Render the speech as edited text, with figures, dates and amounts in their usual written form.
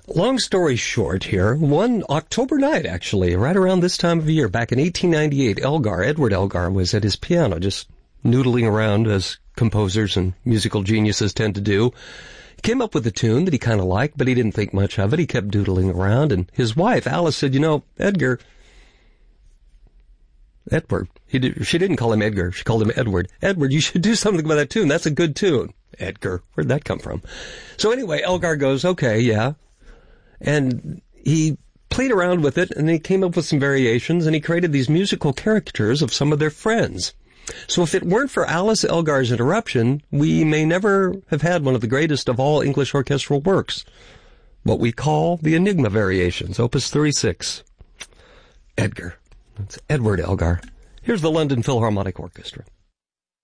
Long story short here, one October night, actually, right around this time of year, back in 1898, Edward Elgar, was at his piano, just noodling around as composers and musical geniuses tend to do. He came up with a tune that he kind of liked, but he didn't think much of it. He kept doodling around, and his wife, Alice, said, Edward. She didn't call him Edgar. She called him Edward. Edward, you should do something about that tune. That's a good tune. Edgar. Where'd that come from? So anyway, Elgar goes, okay, yeah. And he played around with it, and he came up with some variations, and he created these musical caricatures of some of their friends. So if it weren't for Alice Elgar's interruption, we may never have had one of the greatest of all English orchestral works, what we call the Enigma Variations, Opus 36. Edgar. That's Edward Elgar. Here's the London Philharmonic Orchestra.